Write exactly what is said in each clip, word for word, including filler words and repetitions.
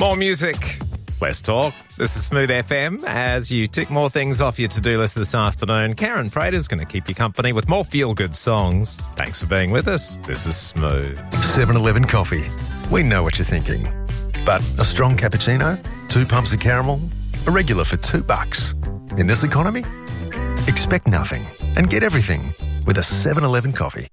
More music, less talk. This is Smooth F M. As you tick more things off your to-do list this afternoon, Karen Prater's going to keep you company with more feel-good songs. Thanks for being with us. This is Smooth. seven eleven coffee. We know what you're thinking. But a strong cappuccino, two pumps of caramel, a regular for two bucks. In this economy, expect nothing and get everything with a seven eleven coffee.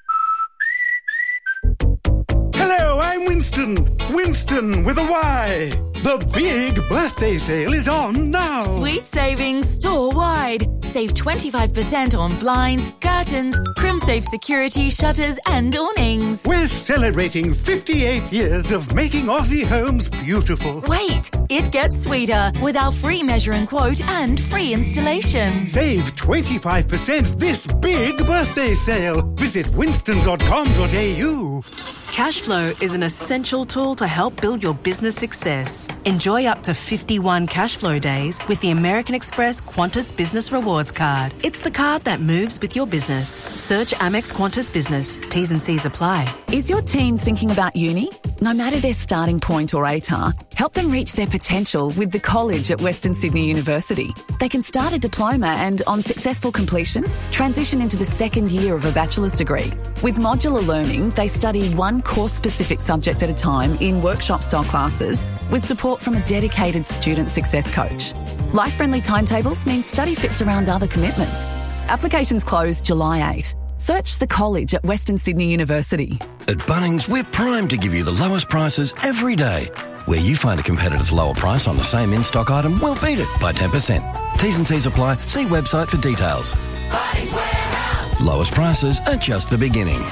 Hello, I'm Winston. Winston with a Y. The big birthday sale is on now. Sweet savings store-wide. Save twenty-five percent on blinds, curtains, CrimSafe security, shutters and awnings. We're celebrating fifty-eight years of making Aussie homes beautiful. Wait, it gets sweeter with our free measure and quote and free installation. Save twenty-five percent this big birthday sale. Visit winston dot com dot a u. Cashflow is an essential tool to help build your business success. Enjoy up to fifty-one Cashflow days with the American Express Qantas Business Rewards Card. It's the card that moves with your business. Search Amex Qantas Business. T's and C's apply. Is your team thinking about uni? No matter their starting point or A T A R, help them reach their potential with the college at Western Sydney University. They can start a diploma and, on successful completion, transition into the second year of a bachelor's degree. With modular learning, they study one course-specific subject at a time in workshop-style classes with support from a dedicated student success coach. Life-friendly timetables mean study fits around other commitments. Applications close July eighth. Search the college at Western Sydney University. At Bunnings, we're primed to give you the lowest prices every day. Where you find a competitive lower price on the same in-stock item, we'll beat it by ten percent. T's and C's apply. See website for details. Bunnings Warehouse. Lowest prices are just the beginning.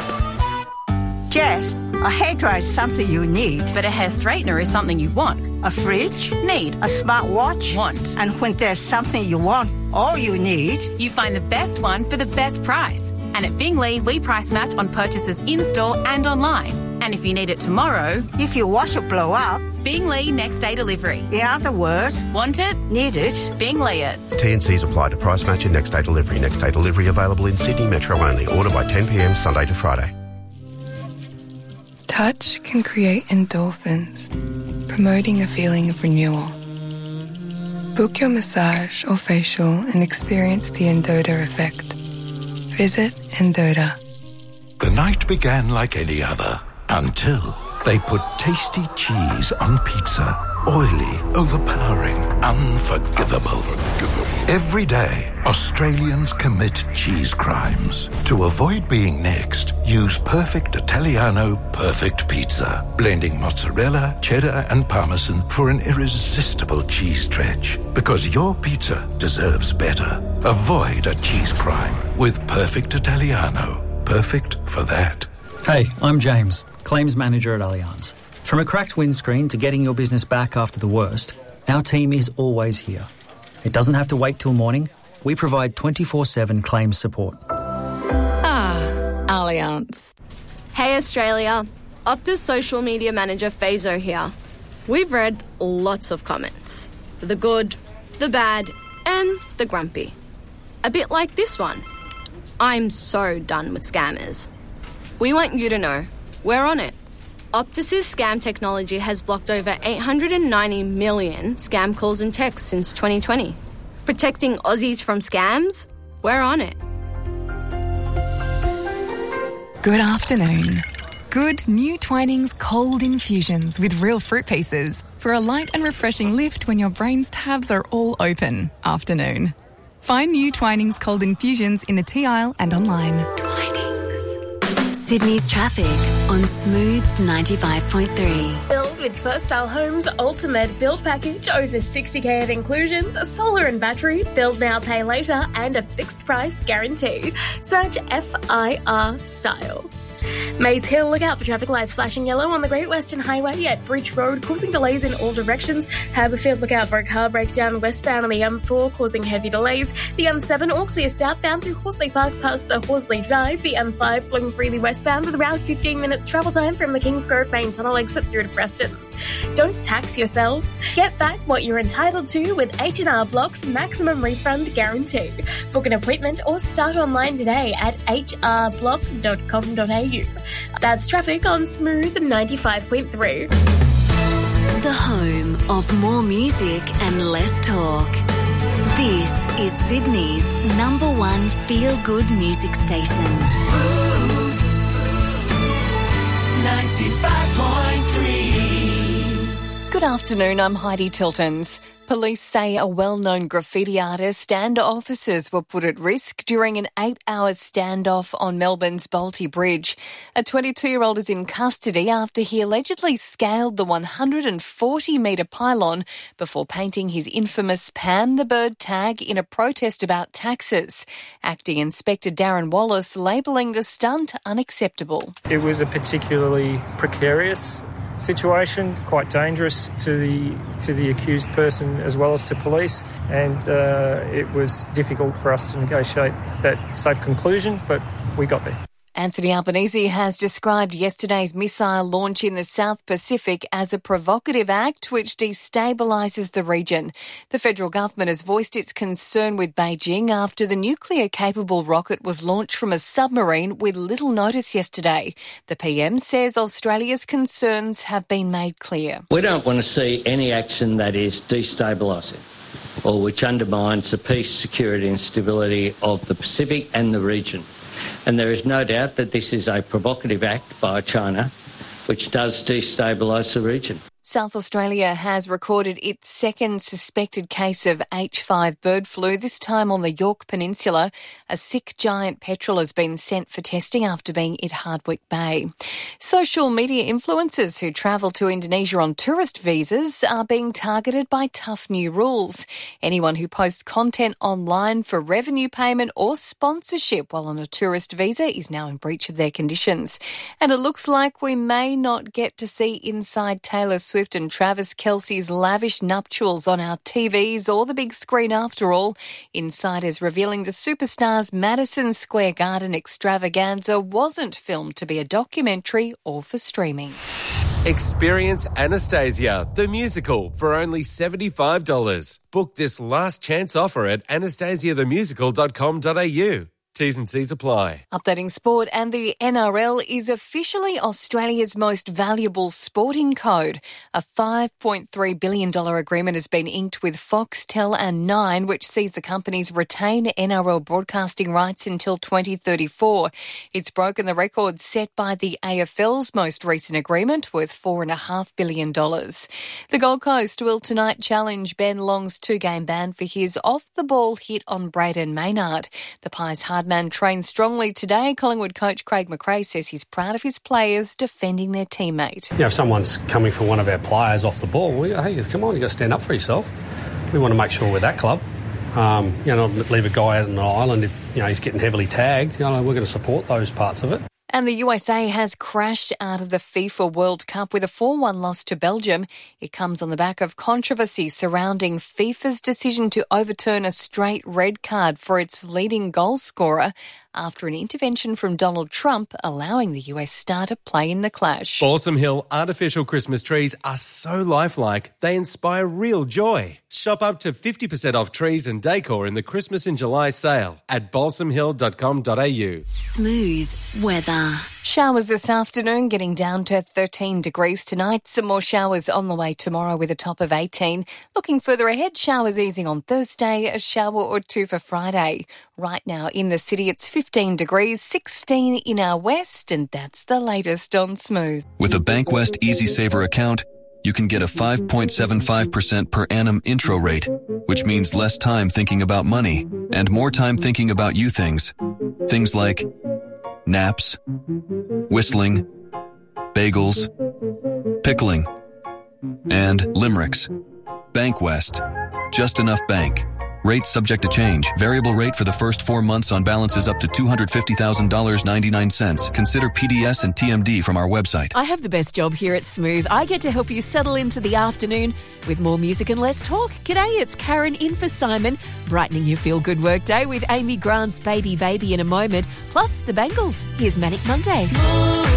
Jess, a hairdryer is something you need. But a hair straightener is something you want. A fridge? Need. A smartwatch? Want. And when there's something you want, all you need... You find the best one for the best price. And at Bingley, we price match on purchases in-store and online. And if you need it tomorrow... If your washer blow up... Bingley next day delivery. In other words... Want it? Need it? Bingley it. T and C's apply to price match and next day delivery. Next day delivery available in Sydney Metro only. Order by ten p m Sunday to Friday. Touch can create endorphins, promoting a feeling of renewal. Book your massage or facial and experience the Endota effect. Visit Endota. The night began like any other until they put tasty cheese on pizza. Oily, overpowering, unforgivable. Every day, Australians commit cheese crimes. To avoid being next, use Perfect Italiano Perfect Pizza, blending mozzarella, cheddar and parmesan for an irresistible cheese stretch. Because your pizza deserves better. Avoid a cheese crime with Perfect Italiano. Perfect for that. Hey, I'm James, Claims Manager at Allianz. From a cracked windscreen to getting your business back after the worst, our team is always here. It doesn't have to wait till morning. We provide twenty-four seven claims support. Ah, Allianz. Hey Australia, Optus social media manager Fazo here. We've read lots of comments. The good, the bad, and the grumpy. A bit like this one. I'm so done with scammers. We want you to know, we're on it. Optus's scam technology has blocked over eight hundred ninety million scam calls and texts since twenty twenty. Protecting Aussies from scams? We're on it. Good afternoon. Good new Twinings cold infusions with real fruit pieces for a light and refreshing lift when your brain's tabs are all open. Afternoon. Find new Twinings cold infusions in the tea aisle and online. Sydney's traffic on Smooth ninety-five point three. Build with First Style Homes Ultimate Build Package. Over sixty k of inclusions, solar and battery, build now, pay later, and a fixed price guarantee. Search F I R Style. Maze Hill, look out for traffic lights flashing yellow on the Great Western Highway at Bridge Road, causing delays in all directions. Haberfield, look out for a car breakdown westbound on the M four, causing heavy delays. The M seven, all clear southbound through Horsley Park past the Horsley Drive. The M five, flowing freely westbound with around fifteen minutes travel time from the Kingsgrove Main Tunnel exit through to Preston's. Don't tax yourself. Get back what you're entitled to with H and R Block's maximum refund guarantee. Book an appointment or start online today at h r block dot com dot a u. That's traffic on Smooth ninety-five point three. The home of more music and less talk. This is Sydney's number one feel-good music station. Smooth ninety-five point three. Good afternoon, I'm Heidi Tiltons. Police say a well-known graffiti artist and officers were put at risk during an eight-hour standoff on Melbourne's Bolte Bridge. A twenty-two-year-old is in custody after he allegedly scaled the one hundred forty metre pylon before painting his infamous Pam the Bird tag in a protest about taxes. Acting Inspector Darren Wallace labelling the stunt unacceptable. It was a particularly precarious situation, quite dangerous to the to the accused person as well as to police, and uh, it was difficult for us to negotiate that safe conclusion, but we got there. Anthony Albanese has described yesterday's missile launch in the South Pacific as a provocative act which destabilises the region. The federal government has voiced its concern with Beijing after the nuclear-capable rocket was launched from a submarine with little notice yesterday. The P M says Australia's concerns have been made clear. We don't want to see any action that is destabilising or which undermines the peace, security and stability of the Pacific and the region. And there is no doubt that this is a provocative act by China, which does destabilise the region. South Australia has recorded its second suspected case of H five bird flu, this time on the Yorke Peninsula. A sick giant petrel has been sent for testing after being hit Hardwick Bay. Social media influencers who travel to Indonesia on tourist visas are being targeted by tough new rules. Anyone who posts content online for revenue payment or sponsorship while on a tourist visa is now in breach of their conditions. And it looks like we may not get to see inside Taylor Swift and Travis Kelce's lavish nuptials on our T Vs or the big screen after all. Insiders revealing the superstar's Madison Square Garden extravaganza wasn't filmed to be a documentary or for streaming. Experience Anastasia, the musical, for only seventy-five dollars. Book this last chance offer at anastasia the musical dot com dot a u. T's and C's apply. Updating sport, and the N R L is officially Australia's most valuable sporting code. A five point three billion dollars agreement has been inked with Foxtel and Nine, which sees the companies retain N R L broadcasting rights until twenty thirty-four. It's broken the record set by the A F L's most recent agreement, worth four point five billion dollars. The Gold Coast will tonight challenge Ben Long's two-game ban for his off-the-ball hit on Braden Maynard. The Pies hard man trained strongly today. Collingwood coach Craig McRae says he's proud of his players defending their teammate. You know, if someone's coming for one of our players off the ball, we go, hey, come on, you've got to stand up for yourself. We want to make sure we're that club. Um, you know, not leave a guy out on an island if, you know, he's getting heavily tagged. You know, we're going to support those parts of it. And the U S A has crashed out of the FIFA World Cup with a four one loss to Belgium. It comes on the back of controversy surrounding FIFA's decision to overturn a straight red card for its leading goal scorer after an intervention from Donald Trump allowing the U S star to play in the clash. Balsam Hill artificial Christmas trees are so lifelike, they inspire real joy. Shop up to fifty percent off trees and decor in the Christmas in July sale at balsam hill dot com dot a u. Smooth weather. Showers this afternoon, getting down to thirteen degrees tonight. Some more showers on the way tomorrow with a top of eighteen. Looking further ahead, showers easing on Thursday, a shower or two for Friday. Right now in the city, it's fifteen degrees, sixteen in our west, and that's the latest on Smooth. With a Bankwest Easy Saver account, you can get a five point seven five percent per annum intro rate, which means less time thinking about money and more time thinking about you things. Things like naps, whistling, bagels, pickling, and limericks. Bankwest. Just enough bank. Rates subject to change. Variable rate for the first four months on balances up to two hundred fifty thousand dollars and ninety-nine cents. Consider P D S and T M D from our website. I have the best job here at Smooth. I get to help you settle into the afternoon with more music and less talk. G'day, it's Karen in for Simon, brightening your feel-good work day with Amy Grant's Baby Baby in a moment, plus the Bangles. Here's Manic Monday. Smooth.